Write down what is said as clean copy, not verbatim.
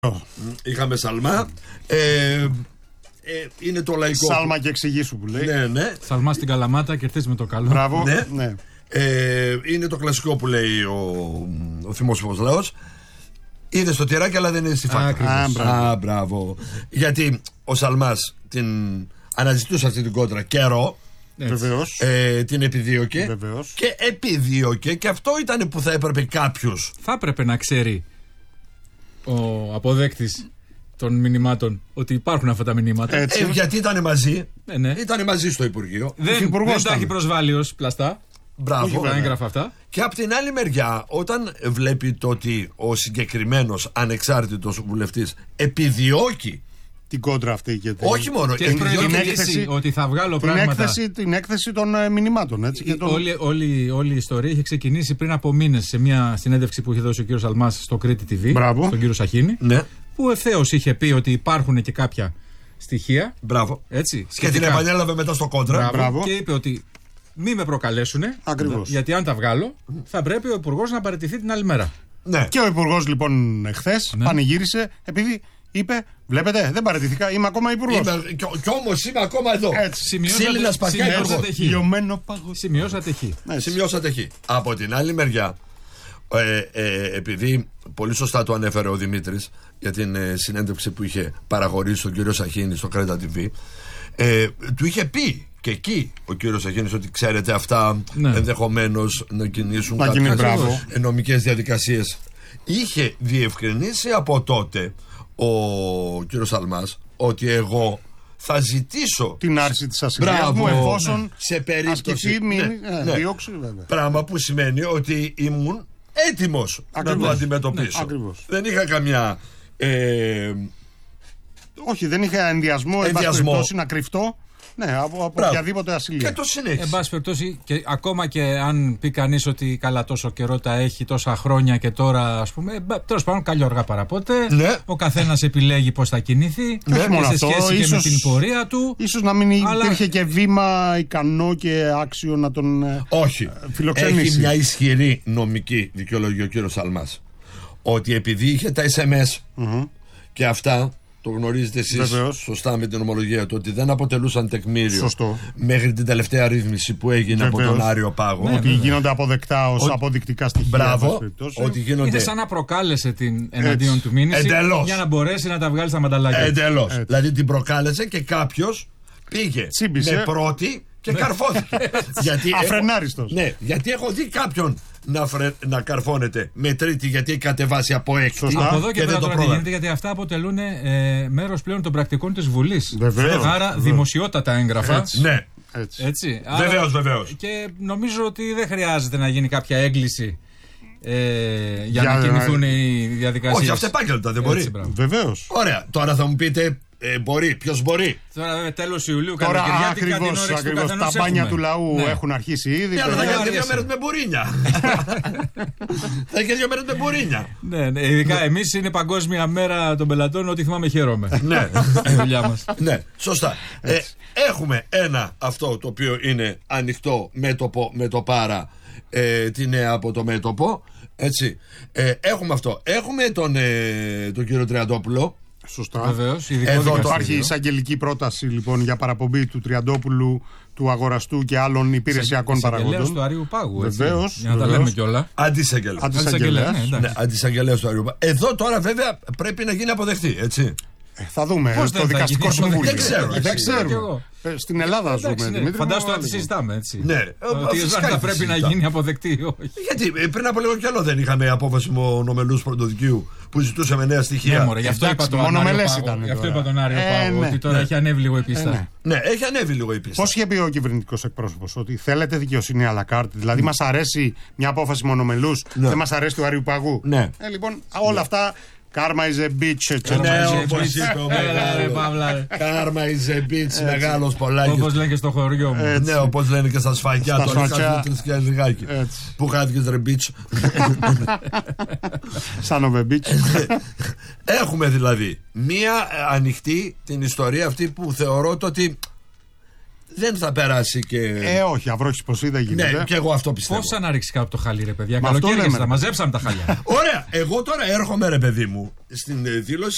Είχαμε Σαλμά. Είναι το λαϊκό. Σάλμα και εξηγήσου που λέει. Ναι. Σαλμά στην Καλαμάτα, κερδίζει με το καλό. Μπράβο. Ναι. Είναι το κλασικό που λέει ο θυμόσιμος λαός. Είναι στο τυράκι, αλλά δεν είναι στη φάκα. Μπράβο. Γιατί ο Σαλμάς την αναζητούσε αυτή την κόντρα καιρό. Βεβαίως. Την επιδίωκε. Βεβαίως. Και επιδίωκε, και αυτό ήταν που θα έπρεπε κάποιος. Θα έπρεπε να ξέρει ο αποδέκτης των μηνυμάτων ότι υπάρχουν αυτά τα μηνύματα. Γιατί ήταν μαζί. Ναι. Ήταν μαζί στο Υπουργείο. Δεν τα έχει προσβάλει ως πλαστά. Μπράβο. Τα έγγραφα αυτά. Και απ' την άλλη μεριά, όταν βλέπει το ότι ο συγκεκριμένος ανεξάρτητος βουλευτής επιδιώκει την κόντρα αυτή και όχι μόνο και την έκθεση ότι θα βγάλω πράγματα. Την έκθεση των μηνυμάτων. Έτσι, και όλη η ιστορία είχε ξεκινήσει πριν από μήνες σε μια συνέντευξη που είχε δώσει ο κύριος Σαλμάς στο Κρήτη TV. Μπράβο. Στον κύριο Σαχίνη. Ναι. Που ευθέως είχε πει ότι υπάρχουν και κάποια στοιχεία. Μπράβο. Έτσι, και την επανέλαβε μετά στο κόντρα. Μπράβο. Και είπε ότι μη με προκαλέσουνε. Ακριβώς. Γιατί αν τα βγάλω, θα πρέπει ο Υπουργός να παραιτηθεί την άλλη μέρα. Ναι. Και ο Υπουργός λοιπόν εχθές πανηγύρισε επειδή είπε: βλέπετε, δεν παραιτηθήκα, είμαι ακόμα Υπουργός. Κι όμως είμαι ακόμα εδώ. Σημειώσατε χ. Σημειώσατε χ. Από την άλλη μεριά, επειδή πολύ σωστά το ανέφερε ο Δημήτρης για την συνέντευξη που είχε παραχωρήσει στον κύριο Σαχίνη στο Κρέτα TV, του είχε πει και εκεί ο κύριος Σαχίνης ότι ξέρετε αυτά ενδεχομένως να κινήσουν κάποιες νομικές διαδικασίες. Είχε διευκρινίσει από τότε ο κύριος Σαλμάς ότι εγώ θα ζητήσω την άρση της ασυλίας μου εφόσον σε περίπτωση δίωξη, βέβαια. Πράγμα που σημαίνει ότι ήμουν έτοιμος να το αντιμετωπίσω. Δεν είχα καμιά όχι, δεν είχα ενδιασμό να κρυφτώ. Ναι, από οποιαδήποτε ασυλία. Και το συνέχισε. Εν πάση περιπτώσει, ακόμα και αν πει κανείς ότι καλά τόσο καιρό τα έχει, τόσα χρόνια και τώρα, ας πούμε, τέλος πάντων, καλή αργά παραπότε. Ναι. Ο καθένας επιλέγει πώς θα κινηθεί σε σχέση και με την πορεία του. Ίσως να μην υπήρχε και βήμα ικανό και άξιο να τον φιλοξενήσει. Έχει μια ισχυρή νομική δικαιολογία ο κύριος Σαλμάς. Ότι επειδή είχε τα SMS και αυτά. Το γνωρίζετε εσείς σωστά με την ομολογία του ότι δεν αποτελούσαν τεκμήριο μέχρι την τελευταία ρύθμιση που έγινε από τον Άριο Πάγο. Ότι γίνονται αποδεκτά ως αποδεικτικά στοιχεία. Μπράβο. Ότι γίνονται. Είναι σαν να προκάλεσε την εναντίον του μήνυση για να μπορέσει να τα βγάλει στα μανταλάκια. Εντελώς. Δηλαδή την προκάλεσε και κάποιος πήγε με πρώτη και καρφώθηκε. Αφρενάριστος. Ναι, γιατί έχω δει κάποιον να καρφώνεται με τρίτη γιατί έχει κατεβάσει από έκτη. Από εδώ και πέρα τώρα τι γίνεται, γιατί αυτά αποτελούν μέρος πλέον των πρακτικών της Βουλής. Άρα δημοσιότατα έγγραφα. Ναι. Έτσι. Βεβαίως. Και νομίζω ότι δεν χρειάζεται να γίνει κάποια έγκληση για να κινηθούν οι διαδικασίες. Όχι, αυτά επάγγελτα δεν μπορεί. Βεβαίως. Ωραία, τώρα θα μου πείτε. Μπορεί, ποιος μπορεί. Τώρα βέβαια τέλος Ιουλίου, τώρα ακριβώς, τα μπάνια του λαού έχουν αρχίσει ήδη. Ναι, αλλά θα κάνει και 2 μέρες με μπουρίνια. Θα έχει και 2 μέρες με μπουρίνια. Ναι, ειδικά εμείς είναι Παγκόσμια Μέρα των Πελατών, ό,τι θυμάμαι χαίρομαι. Ναι, η δουλειά μας. Ναι, σωστά. Έχουμε ένα αυτό το οποίο είναι ανοιχτό μέτωπο με το Πάρα, τη νέα από το μέτωπο. Έτσι. Έχουμε αυτό. Έχουμε τον κύριο Τριαντόπουλο. Σωστά. Βεβαίως, εδώ υπάρχει εισαγγελική πρόταση λοιπόν για παραπομπή του Τριαντόπουλου, του αγοραστού και άλλων υπηρεσιακών παραγόντων. Αντισαγγελέας του Αριού Πάγου. Βεβαίως. Για να τα λέμε κιόλα. Αντισαγγελέας του Αριού Πάγου. Εδώ τώρα βέβαια πρέπει να γίνει αποδεκτή, έτσι. Θα δούμε. Το δικαστικό συμβούλιο. Δεν ξέρω. Στην Ελλάδα ζούμε. Φαντάζομαι ότι συζητάμε, έτσι. Ναι. Ότι θα πρέπει να γίνει αποδεκτή. Γιατί πριν από λίγο καιρό δεν είχαμε απόφαση μονομελούς πρωτοδικείου που ζητούσαμε νέα στοιχεία. Γι' αυτό είπα τον Άριο Πάγο. Ότι τώρα έχει ανέβει λίγο η πίστα. Ναι, έχει ανέβει λίγο η πίστα. Πώς είχε πει ο κυβερνητικός εκπρόσωπος, ότι θέλετε δικαιοσύνη à la carte, δηλαδή μας αρέσει μια απόφαση μονομελούς, δεν μας αρέσει του Άριου Παγού. Λοιπόν, όλα αυτά. Karma is a bitch. Ναι, όπως είπε ο μεγάλος. Karma is a bitch, μεγάλος Πολάκης. Όπως λένε και στο χωριό μου. Ναι, όπως λένε και στα σφακιά. Πού χάθηκες ρε bitch. Σαν ο bitch. Έχουμε δηλαδή μία ανοιχτή την ιστορία αυτή που θεωρώ ότι δεν θα περάσει και. Όχι, αυρόχης πως δεν γίνεται. Ναι, και εγώ αυτό πιστεύω. Πώς να ρίξει κάτω το χαλί, ρε παιδιά. Καλοκαίρι θα μαζέψαμε τα χαλιά. Ωραία, εγώ τώρα έρχομαι, ρε παιδί μου, στην δήλωση